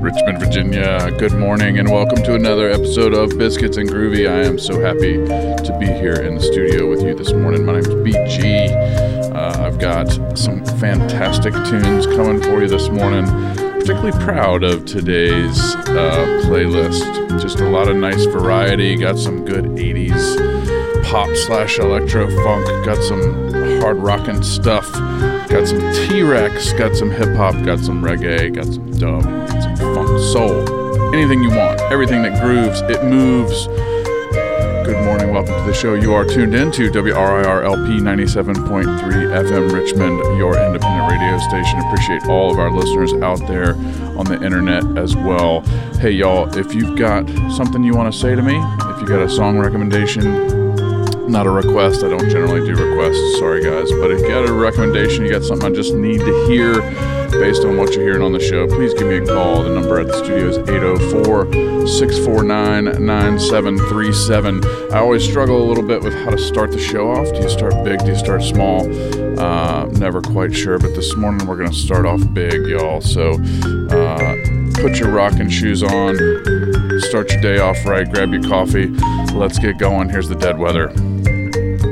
Richmond, Virginia. Good morning and welcome to another episode of Biscuits and Groovy. I am so happy to be here in the studio with you this morning. My name is BG. I've got some fantastic tunes coming for you this morning. Particularly proud of today's playlist. Just a lot of nice variety. Got some good 80s pop/electro funk. Got some hard rockin' stuff. Got some T-Rex, got some hip-hop, got some reggae, got some dub, got some funk, soul, anything you want, everything that grooves, it moves. Good morning, welcome to the show. You are tuned into WRIR-LP 97.3 FM Richmond, your independent radio station. Appreciate all of our listeners out there on the internet as well. Hey y'all, if you've got something you want to say to me, if you got a song recommendation, not a request, I don't generally do requests, sorry guys, but if you got a recommendation, you got something I just need to hear based on what you're hearing on the show, please give me a call. The number at the studio is 804-649-9737. I always struggle a little bit with how to start the show off. Do you start big? Do you start small? Never quite sure, but this morning we're going to start off big, y'all. So put your rocking shoes on, start your day off right, grab your coffee. Let's get going. Here's the Dead Weather.